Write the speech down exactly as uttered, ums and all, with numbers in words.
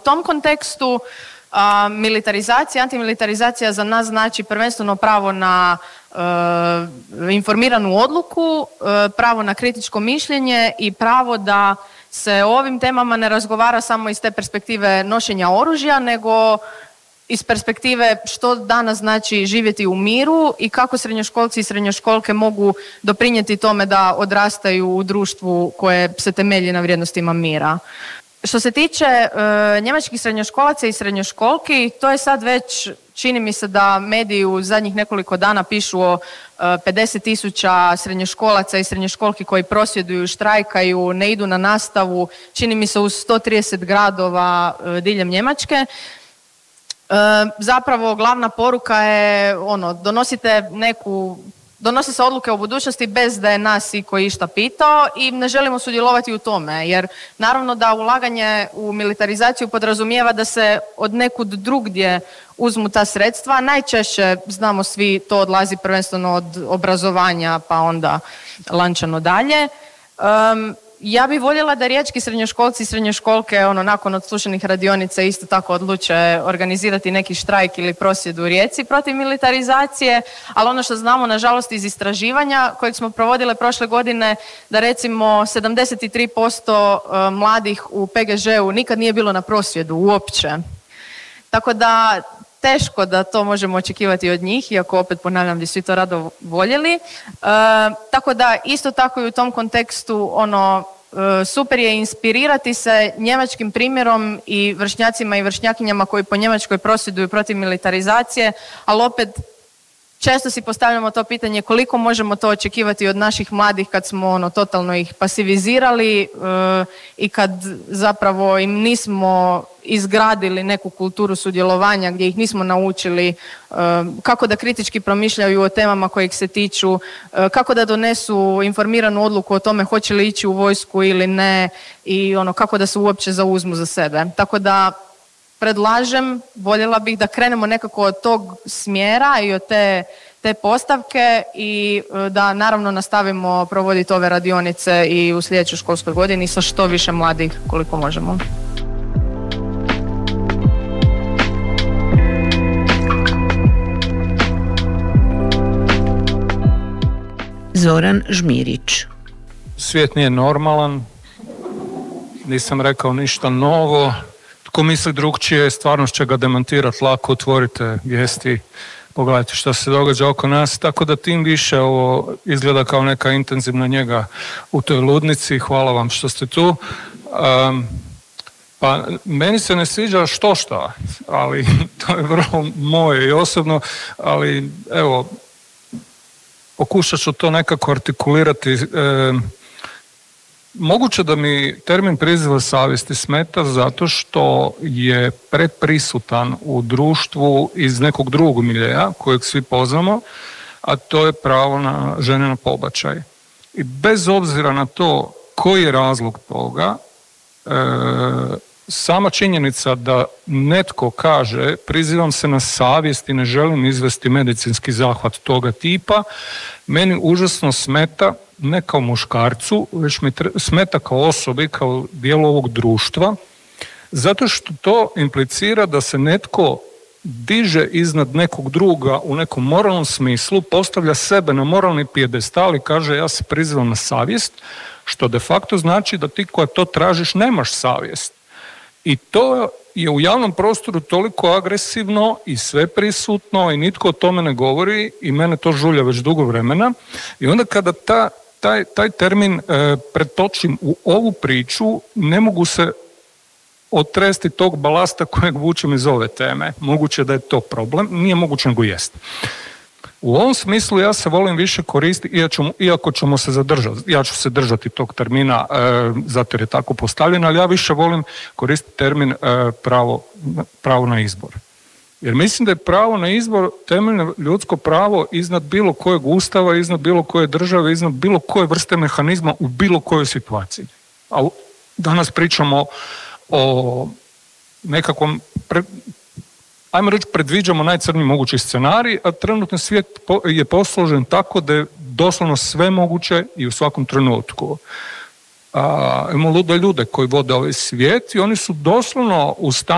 tom kontekstu a, militarizacija, antimilitarizacija za nas znači prvenstveno pravo na e, informiranu odluku, e, pravo na kritičko mišljenje i pravo da se o ovim temama ne razgovara samo iz te perspektive nošenja oružja, nego iz perspektive što danas znači živjeti u miru i kako srednjoškolci i srednjoškolke mogu doprinijeti tome da odrastaju u društvu koje se temelji na vrijednostima mira. Što se tiče e, njemačkih srednjoškolaca i srednjoškolki, to je sad već, čini mi se da mediji u zadnjih nekoliko dana pišu o e, pedeset tisuća srednjoškolaca i srednjoškolki koji prosvjeduju, štrajkaju, ne idu na nastavu, čini mi se u sto trideset gradova e, diljem Njemačke. E, zapravo glavna poruka je ono, donosite neku Donose se odluke o budućnosti bez da je nas i koji išta pitao i ne želimo sudjelovati u tome, jer naravno da ulaganje u militarizaciju podrazumijeva da se od nekud drugdje uzmu ta sredstva. Najčešće, znamo svi, to odlazi prvenstveno od obrazovanja pa onda lančano dalje. Um, Ja bih voljela da riječki srednjoškolci i srednjoškolke ono, nakon odslušanih radionica isto tako odluče organizirati neki štrajk ili prosvjed u Rijeci protiv militarizacije, ali ono što znamo nažalost iz istraživanja kojeg smo provodile prošle godine, da recimo sedamdeset tri posto mladih u P G Ž-u nikad nije bilo na prosvjedu uopće. Tako da teško da to možemo očekivati od njih, iako opet ponavljam bi svi to rado voljeli. E, tako da isto tako i u tom kontekstu ono, e, super je inspirirati se njemačkim primjerom i vršnjacima i vršnjakinjama koji po Njemačkoj prosvjeduju protiv militarizacije, ali opet često si postavljamo to pitanje koliko možemo to očekivati od naših mladih kad smo ono, totalno ih pasivizirali e, i kad zapravo im nismo izgradili neku kulturu sudjelovanja gdje ih nismo naučili e, kako da kritički promišljaju o temama koje ih se tiču, e, kako da donesu informiranu odluku o tome hoće li ići u vojsku ili ne i ono, kako da se uopće zauzmu za sebe. Tako da predlažem, voljela bih da krenemo nekako od tog smjera i od te, te postavke i da naravno nastavimo provoditi ove radionice i u sljedećoj školskoj godini sa što više mladih koliko možemo. Zoran Žmirić. Svijet nije normalan, nisam rekao ništa novo. Tko misli drugčije, stvarnost će ga demantirati lako, otvorite vijesti, pogledajte što se događa oko nas, tako da tim više ovo izgleda kao neka intenzivna njega u toj ludnici. Hvala vam što ste tu. Um, pa meni se ne sviđa što šta, ali to je vrlo moje i osobno, ali evo, pokušat ću to nekako artikulirati. Um, Moguće da mi termin priziva savjesti smeta zato što je preprisutan u društvu iz nekog drugog miljeja kojeg svi poznamo, a to je pravo na žene na pobačaj. I bez obzira na to koji je razlog toga, e, sama činjenica da netko kaže prizivam se na savjest i ne želim izvesti medicinski zahvat toga tipa, meni užasno smeta, ne kao muškarcu, već mi smeta kao osobi, kao dijelu ovog društva, zato što to implicira da se netko diže iznad nekog druga u nekom moralnom smislu, postavlja sebe na moralni pijedestal i kaže ja se prizivam na savjest, što de facto znači da ti koja to tražiš nemaš savjest. I to je u javnom prostoru toliko agresivno i sveprisutno i nitko o tome ne govori i mene to žulja već dugo vremena. I onda kada ta, taj, taj termin e, pretočim u ovu priču, ne mogu se otresti tog balasta kojeg vučem iz ove teme. Moguće da je to problem, nije moguće nego jest. U ovom smislu ja se volim više koristiti, iako ćemo se zadržati, ja ću se držati tog termina e, zato jer je tako postavljen, ali ja više volim koristiti termin e, pravo, pravo na izbor. Jer mislim da je pravo na izbor temeljno ljudsko pravo iznad bilo kojeg ustava, iznad bilo koje države, iznad bilo koje vrste mehanizma u bilo kojoj situaciji. A danas pričamo o nekakvom pre, ajmo reći, predviđamo najcrniji mogući scenarij, a trenutno svijet je posložen tako da je doslovno sve moguće i u svakom trenutku. A, imamo lude ljude koji vode ovaj svijet i oni su doslovno u stanju